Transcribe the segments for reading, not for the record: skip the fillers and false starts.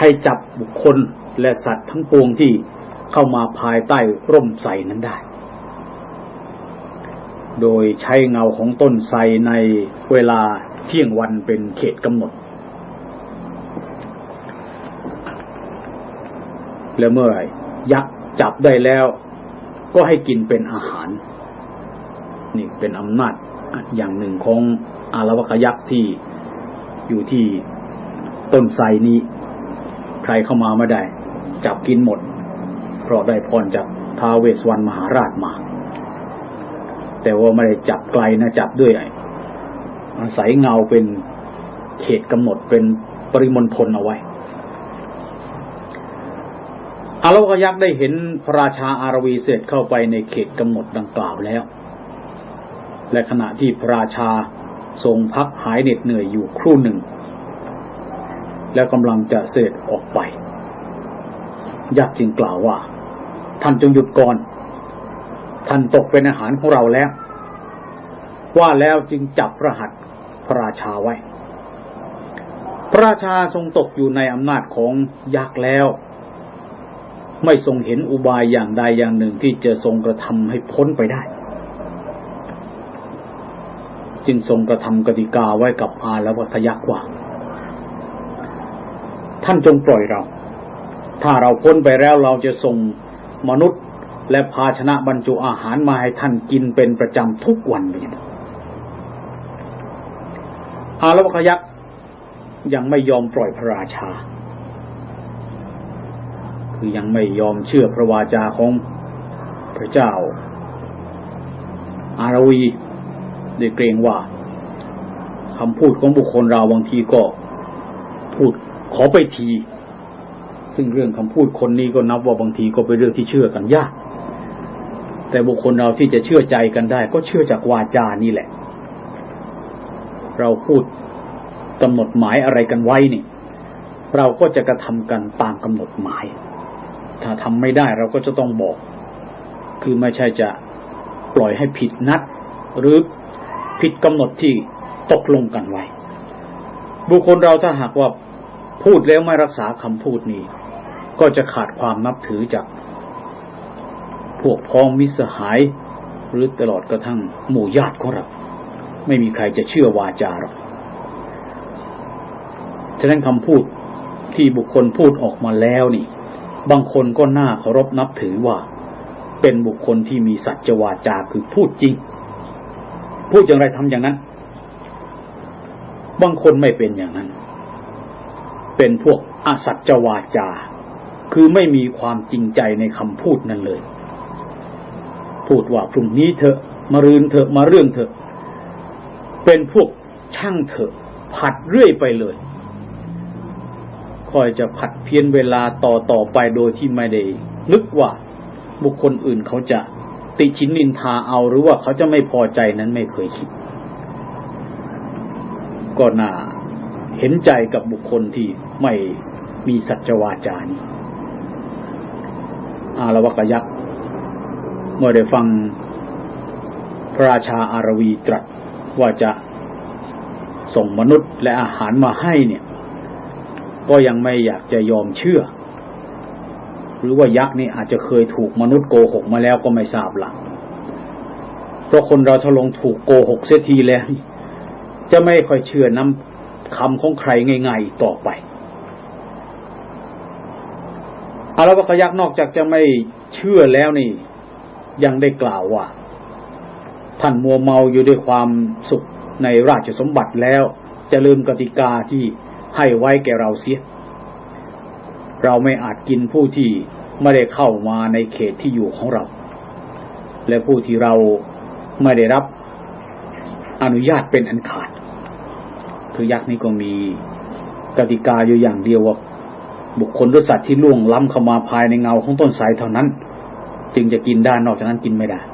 ให้จับบุคคลและสัตว์ทั้งปวงที่เข้ามาภายใต้ร่มไทรนั้นได้โดยใช้เงาของต้นไทรในเวลาเที่ยงวันเป็นเขตกำหนดและเมื่อยักษ์จับได้แล้วก็ให้กินเป็นอาหารนี่เป็นอำนาจอย่างหนึ่งของอาละวะกยักษ์ที่อยู่ที่ต้นไทรนี้ใครเข้ามาไม่ได้จับกินหมดเพราะได้พรจากท้าวเวสสวรรณมหาราชมาแต่ว่าไม่ได้จับไกลนะจับด้วยอาศัยเงาเป็นเขตกำหนดเป็นปริมณฑลเอาไว้อาละวะกยักษ์ได้เห็นพระราชาอารวีเสด็จเข้าไปในเขตกำหนดดังกล่าวแล้วและขณะที่พระราชาทรงพักหายเหน็ดเหนื่อยอยู่ครู่หนึ่งแล้วกำลังจะเสด็จออกไปยักษ์จึงกล่าวว่าท่านจงหยุดก่อนท่านตกเป็นอาหารของเราแล้วว่าแล้วจึงจับพระหัตถ์พระราชาไว้พระราชาทรงตกอยู่ในอำนาจของยักษ์แล้วไม่ทรงเห็นอุบายอย่างใดอย่างหนึ่งที่จะทรงกระทำให้พ้นไปได้จึงทรงกระทำกติกาไว้กับอาละวะยักษ์ว่าท่านจงปล่อยเราถ้าเราพ้นไปแล้วเราจะส่งมนุษย์และภาชนะบรรจุอาหารมาให้ท่านกินเป็นประจำทุกวันนี้อาละวะยักษ์ยังไม่ยอมปล่อยพระราชาคือยังไม่ยอมเชื่อพระวาจาของพระเจ้าอารวีโดยเกรงว่าคำพูดของบุคคลเราบางทีก็พูดขอไปทีซึ่งเรื่องคำพูดคนนี้ก็นับว่าบางทีก็เป็นเรื่องที่เชื่อกันยากแต่บุคคลเราที่จะเชื่อใจกันได้ก็เชื่อจากวาจานี่แหละเราพูดกำหนดหมายอะไรกันไว้นี่เราก็จะกระทำกันตามกำหนดหมายถ้าทำไม่ได้เราก็จะต้องบอกคือไม่ใช่จะปล่อยให้ผิดนัดหรือผิดกำหนดที่ตกลงกันไว้บุคคลเราถ้าหากว่าพูดแล้วไม่รักษาคำพูดนี้ก็จะขาดความนับถือจากพวกพ้องมิตรสหายหรือตลอดกระทั่งหมู่ญาติของเราไม่มีใครจะเชื่อวาจาหรอกฉะนั้นคำพูดที่บุคคลพูดออกมาแล้วนี่บางคนก็น่าเคารพนับถือว่าเป็นบุคคลที่มีสัจวาจาคือพูดจริงพูดอย่างไรทำอย่างนั้นบางคนไม่เป็นอย่างนั้นเป็นพวกอสัจวาจาคือไม่มีความจริงใจในคำพูดนั้นเลยพูดว่าพรุ่งนี้เถอะมะรืนเถอะมาเรื่องเถอะเป็นพวกช่างเถอะผัดเรื่อยไปเลยคอยจะผัดเพี้ยนเวลาต่อไปโดยที่ไม่ได้นึกว่าบุคคลอื่นเขาจะติฉินนินทาเอาหรือว่าเขาจะไม่พอใจนั้นไม่เคยคิดก็น่าเห็นใจกับบุคคลที่ไม่มีสัจวาจานี้อาละวะยักษ์เมื่อได้ฟังพระราชาอารวีตรัสว่าจะส่งมนุษย์และอาหารมาให้เนี่ยก็ยังไม่อยากจะยอมเชื่อหรือว่ายักษ์นี่อาจจะเคยถูกมนุษย์โกหกมาแล้วก็ไม่ทราบหลักเพราะคนเราถ้าลงถูกโกหกเสียทีแล้วจะไม่ค่อยเชื่อน้ำคำของใครง่ายๆอีกต่อไปอาละวะยักษ์นอกจากจะไม่เชื่อแล้วนี่ยังได้กล่าวว่าท่านมัวเมาอยู่ด้วยความสุขในราชสมบัติแล้วจะลืมกติกาที่ให้ไว้แก่เราเสียเราไม่อาจกินผู้ที่ไม่ได้เข้ามาในเขตที่อยู่ของเราและผู้ที่เราไม่ได้รับอนุญาตเป็นอันขาดคือยักษ์นี่ก็มีกติกาอยู่อย่างเดียวว่าบุคคลหรือสัตว์ที่ล่วงล้ำเข้ามาภายในเงาของต้นไทรเท่านั้นจึงจะกินได้นอกจากนั้นกินไม่ได้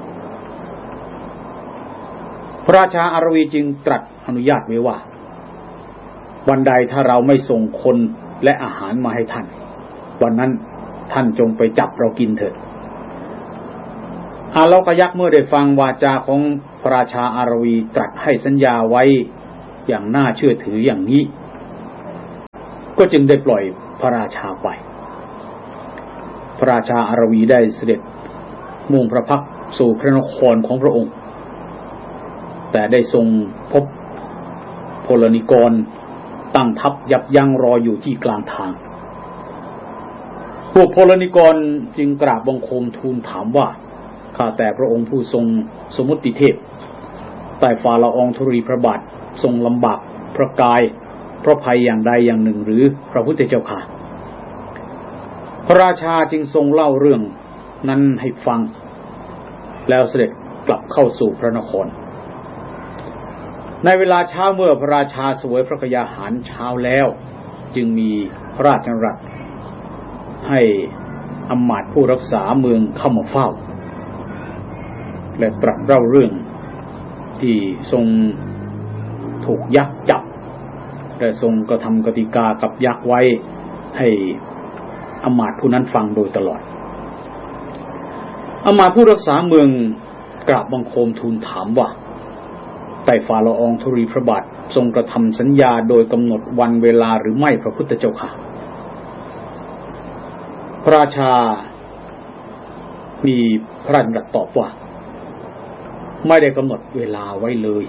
พระราชาอารวีจึงตรัสอนุญาตไว้ว่าวันใดถ้าเราไม่ส่งคนและอาหารมาให้ท่านวันนั้นท่านจงไปจับเรากินเถิดอาละวะยักษ์เมื่อได้ฟังวาจาของพระราชาอารวีตรัสให้สัญญาไว้อย่างน่าเชื่อถืออย่างนี้ก็จึงได้ปล่อยพระราชาไปพระราชาอารวีได้เสด็จมุ่งพระพักสู่พระนครของพระองค์แต่ได้ทรงพบพลนิกรตั้งทัพยับยั้งรออยู่ที่กลางทางพวกพลนิกรจึงกราบบังคมทูลถามว่าข้าแต่พระองค์ผู้ทรงสมุติเทพใต้ฝ่าละอองธุลีพระบาททรงลำบากพระกายเพราะภัยอย่างใดอย่างหนึ่งหรือพระพุทธเจ้าค่ะพระราชาจึงทรงเล่าเรื่องนั้นให้ฟังแล้วเสด็จกลับเข้าสู่พระนครในเวลาเช้าเมื่อพระราชาเสวยพระกยาหารเช้าแล้วจึงมีพระราชดำรัสให้อำมาตย์ผู้รักษาเมืองเข้ามาเฝ้าและตรัสเล่าเรื่องที่ทรงถูกยักษ์จับและทรงกระทำกติกากับยักษ์ไว้ให้อำมาตย์ผู้นั้นฟังโดยตลอดอำมาตย์ผู้รักษาเมืองกราบบังคมทูลถามว่าใต้ฝ่าละอองธุลีพระบาททรงกระทำสัญญาโดยกำหนดวันเวลาหรือไม่พระพุทธเจ้าค่ะพระราชามีพระราชดำรัสตอบว่าไม่ได้กำหนดเวลาไว้เลย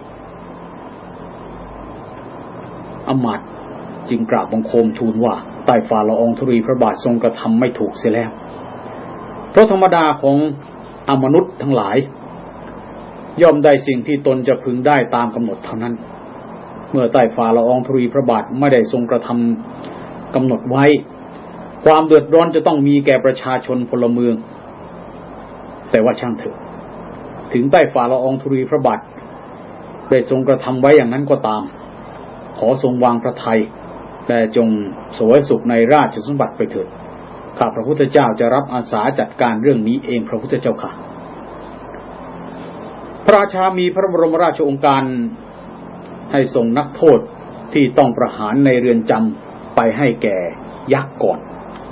อำมาตย์จึงกราบบังคมทูลว่าใต้ฝ่าละอองธุลีพระบาททรงกระทำไม่ถูกเสียแล้วเพราะธรรมดาของมนุษย์ทั้งหลายย่อมได้สิ่งที่ตนจะพึงได้ตามกำหนดเท่านั้นเมื่อใต้ฝ่าละอองธุลีพระบาทไม่ได้ทรงกระทำกำหนดไว้ความเดือดร้อนจะต้องมีแก่ประชาชนพลเมืองแต่ว่าช่างเถอะถึงใต้ฝ่าละอองธุลีพระบาทได้ทรงกระทำไว้อย่างนั้นก็ตามขอทรงวางพระทัยและจงเสวยสุขในราชสมบัติไปเถิดข้าพระพุทธเจ้าจะรับอาสาจัดการเรื่องนี้เองพระพุทธเจ้าค่ะพระราชามีพระบรมราชโองการให้ส่งนักโทษที่ต้องประหารในเรือนจำไปให้แก่ยักษ์ก่อน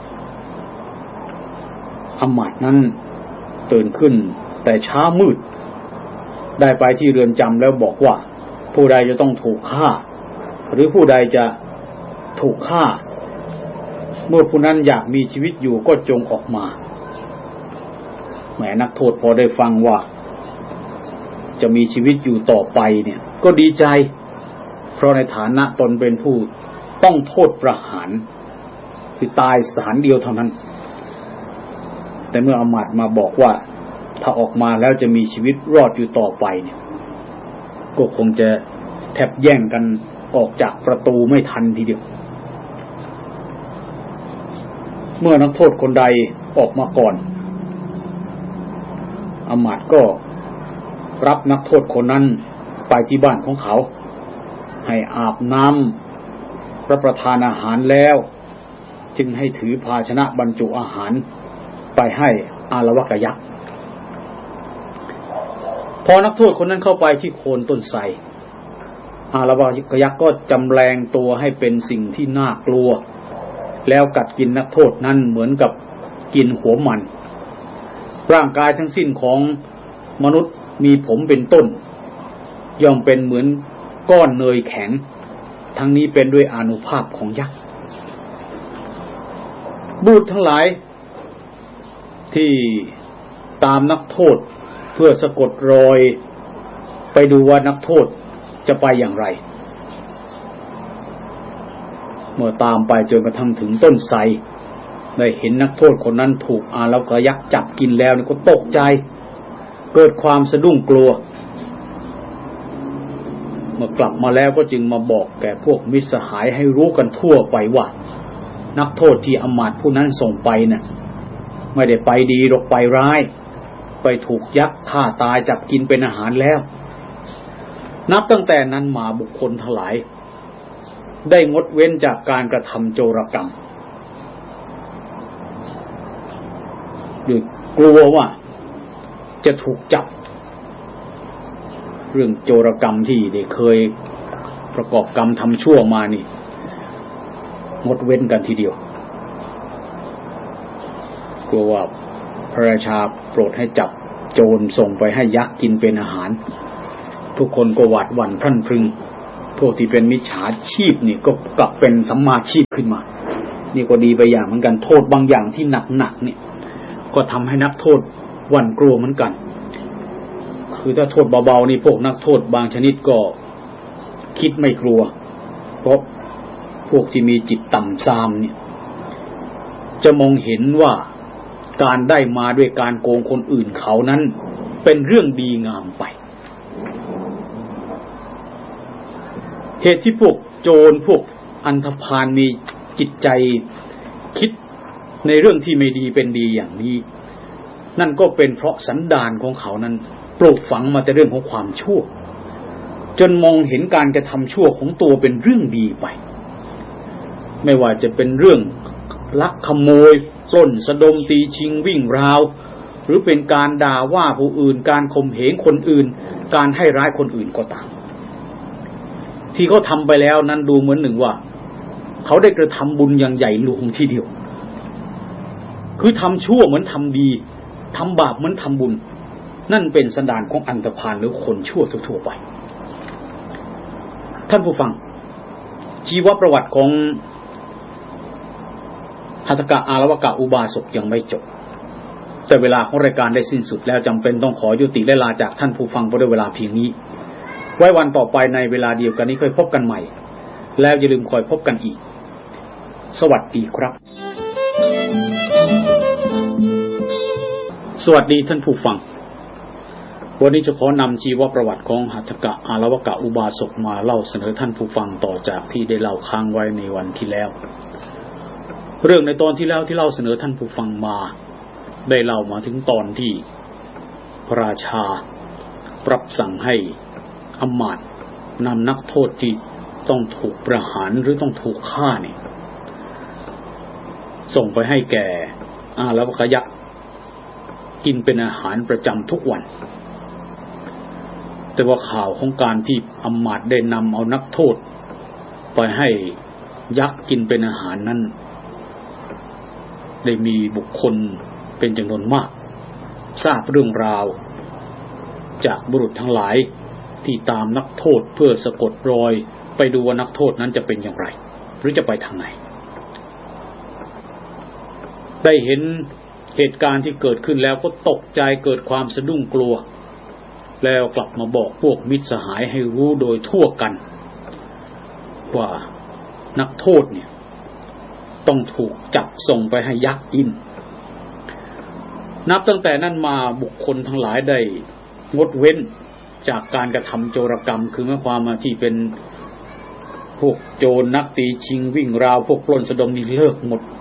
อำมาตย์นั้นตื่นขึ้นแต่เช้ามืดได้ไปที่เรือนจำแล้วบอกว่าผู้ใดจะต้องถูกฆ่าหรือผู้ใดจะถูกฆ่าเมื่อผู้นั้นอยากมีชีวิตอยู่ก็จงออกมาแหมนักโทษพอได้ฟังว่าจะมีชีวิตอยู่ต่อไปเนี่ยก็ดีใจเพราะในฐานะตนเป็นผู้ต้องโทษประหารคือตายสถานเดียวเท่านั้นแต่เมื่ออำมาตย์มาบอกว่าถ้าออกมาแล้วจะมีชีวิตรอดอยู่ต่อไปเนี่ยก็คงจะแทบแย่งกันออกจากประตูไม่ทันทีเดียวเมื่อนักโทษคนใดออกมาก่อนอำมาตย์ก็รับนักโทษคนนั้นไปที่บ้านของเขาให้อาบน้ำรับประทานอาหารแล้วจึงให้ถือภาชนะบรรจุอาหารไปให้อาละวะกยักษ์พอนักโทษคนนั้นเข้าไปที่โคนต้นไทรอาละวะกยักษ์ก็จำแรงตัวให้เป็นสิ่งที่น่ากลัวแล้วกัดกินนักโทษนั้นเหมือนกับกินหัวมันร่างกายทั้งสิ้นของมนุษย์มีผมเป็นต้นย่อมเป็นเหมือนก้อนเนยแข็งทั้งนี้เป็นด้วยอานุภาพของยักษ์บุตรทั้งหลายที่ตามนักโทษเพื่อสะกดรอยไปดูว่านักโทษจะไปอย่างไรเมื่อตามไปจนกระทั่งถึงต้นไทรได้เห็นนักโทษคนนั้นถูกอาละวะยักษ์จับกินแล้วก็ตกใจเกิดความสะดุ้งกลัวเมื่อกลับมาแล้วก็จึงมาบอกแก่พวกมิตรสหายให้รู้กันทั่วไปว่านักโทษที่อำมาตย์ผู้นั้นส่งไปน่ะไม่ได้ไปดีหรอกไปร้ายไปถูกยักษ์ฆ่าตายจับกินเป็นอาหารแล้วนับตั้งแต่นั้นมาบุคคลทั้งหลายได้งดเว้นจากการกระทำโจรกรรมด้วยกลัวว่าจะถูกจับเรื่องโจรกรรมที่ได้เคยประกอบกรรมทำชั่วมานี่งดเว้นกันทีเดียวกลัวว่าพระราชาโปรดให้จับโจรส่งไปให้ยักษ์กินเป็นอาหารทุกคนก็หวาดหวั่นพรั่นพรึงพวกที่เป็นมิจฉาชีพนี่ก็กลับเป็นสัมมาชีพขึ้นมานี่ก็ดีไปอย่างเหมือนกันโทษบางอย่างที่หนักๆเนี่ยก็ทำให้นักโทษหวั่นกลัวเหมือนกันคือถ้าโทษเบาๆนี่พวกนักโทษบางชนิดก็คิดไม่กลัวเพราะพวกที่มีจิตต่ำทรามเนี่ยจะมองเห็นว่าการได้มาด้วยการโกงคนอื่นเขานั้นเป็นเรื่องดีงามไปเหตุที่พวกโจรพวกอันธพาลมีจิตใจคิดในเรื่องที่ไม่ดีเป็นดีอย่างนี้นั่นก็เป็นเพราะสันดานของเขานั้นปลูกฝังมาแต่เรื่องของความชั่วจนมองเห็นการกระทำชั่วของตัวเป็นเรื่องดีไปไม่ว่าจะเป็นเรื่องลักขโมยปล้นสะดมตีชิงวิ่งราวหรือเป็นการด่าว่าผู้อื่นการข่มเหงคนอื่นการให้ร้ายคนอื่นก็ตามที่เขาทำไปแล้วนั้นดูเหมือนหนึ่งว่าเขาได้กระทำบุญอย่างใหญ่หลวงทีเดียวคือทำชั่วเหมือนทำดีทำบาปเหมือนทำบุญนั่นเป็นสันดานของอันธพาลหรือคนชั่วทั่วไปท่านผู้ฟังชีวประวัติของหัตถกะอาลวกะอุบาสกยังไม่จบแต่เวลาของรายการได้สิ้นสุดแล้วจำเป็นต้องขอยุติและลาจากท่านผู้ฟังเพราะด้วยเวลาเพียงนี้ไว้วันต่อไปในเวลาเดียวกันนี้ค่อยพบกันใหม่แล้วอย่าลืมคอยพบกันอีกสวัสดีครับสวัสดีท่านผู้ฟังวันนี้จะขอนำชีวประวัติของหัตถกะอาลวกะอุบาสกมาเล่าเสนอท่านผู้ฟังต่อจากที่ได้เล่าค้างไว้ในวันที่แล้วเรื่องในตอนที่แล้วที่เล่าเสนอท่านผู้ฟังมาได้เล่ามาถึงตอนที่พระราชารับสั่งให้อมาตย์นำนักโทษที่ต้องถูกประหารหรือต้องถูกฆ่าเนี่ยส่งไปให้แก่อาลวกยะกินเป็นอาหารประจำทุกวันแต่ว่าข่าวของการที่อมาตย์ได้นำเอานักโทษไปให้ยักษ์กินเป็นอาหารนั้นได้มีบุคคลเป็นจำนวนมากทราบเรื่องราวจากบุรุษทั้งหลายที่ตามนักโทษเพื่อสะกดรอยไปดูว่านักโทษนั้นจะเป็นอย่างไรหรือจะไปทางไหนได้เห็นเหตุการณ์ที่เกิดขึ้นแล้วก็ตกใจเกิดความสะดุ้งกลัวแล้วกลับมาบอกพวกมิตรสหายให้รู้โดยทั่วกันว่านักโทษเนี่ยต้องถูกจับส่งไปให้ยักษ์กินนับตั้งแต่นั้นมาบุคคลทั้งหลายได้งดเว้นจากการกระทำโจรกรรมคือหมายความว่าที่เป็นพวกโจรนักตีชิงวิ่งราวพวกปล้นสะดมนี่เลิกหมด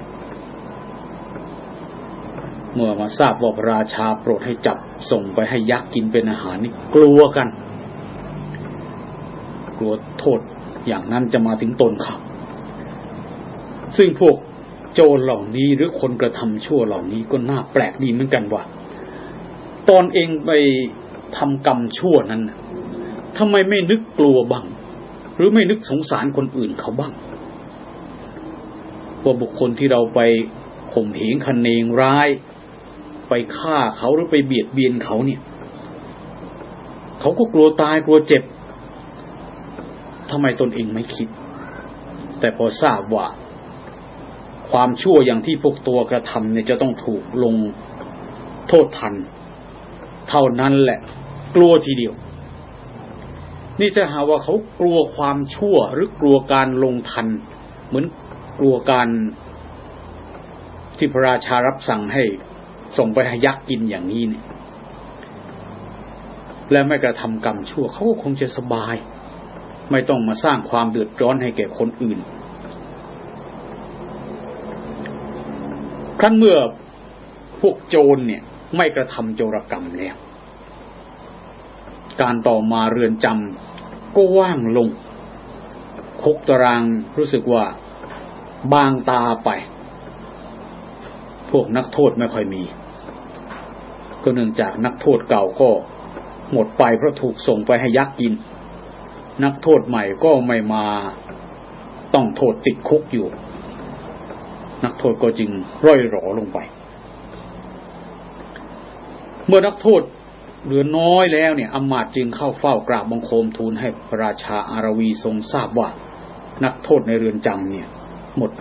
เมื่อมาทราบว่าพระราชาโปรดให้จับส่งไปให้ยักษ์กินเป็นอาหารนี่กลัวกันกลัวโทษอย่างนั้นจะมาถึงตนเขาซึ่งพวกโจรเหล่านี้หรือคนกระทำชั่วเหล่านี้ก็น่าแปลกดีเหมือนกันว่าตอนเองไปทำกรรมชั่วนั้นทำไมไม่นึกกลัวบ้างหรือไม่นึกสงสารคนอื่นเขาบ้างว่าบุคคลที่เราไปข่มเหงคะเนงร้ายไปฆ่าเขาหรือไปเบียดเบียนเขาเนี่ยเขาก็กลัวตายกลัวเจ็บทำไมตนเองไม่คิดแต่พอทราบว่าความชั่วอย่างที่พวกตัวกระทำเนี่ยจะต้องถูกลงโทษทันเท่านั้นแหละกลัวทีเดียวนี่จะหาว่าเขากลัวความชั่วหรือกลัวการลงทันเหมือนกลัวการที่พระราชารับสั่งให้ส่งไปให้ยักษ์กินอย่างนี้เนี่ยและไม่กระทำกรรมชั่วเขาก็คงจะสบายไม่ต้องมาสร้างความเดือดร้อนให้แก่คนอื่นครั้นเมื่อพวกโจรเนี่ยไม่กระทำโจรกรรมแล้วการต่อมาเรือนจำก็ว่างลงคุกตารางรู้สึกว่าบางตาไปพวกนักโทษไม่ค่อยมีก็เนื่องจากนักโทษเก่าก็หมดไปเพราะถูกส่งไปให้ยักษ์กินนักโทษใหม่ก็ไม่มาต้องโทษติดคุกอยู่นักโทษก็จึงร่อยหรอลงไปเมื่อนักโทษเหลือน้อยแล้วเนี่ยอำมาตย์จึงเข้าเฝ้ากราบบังคมทูลให้พระราชาอารวีทรงทราบว่านักโทษในเรือนจำเนี่ย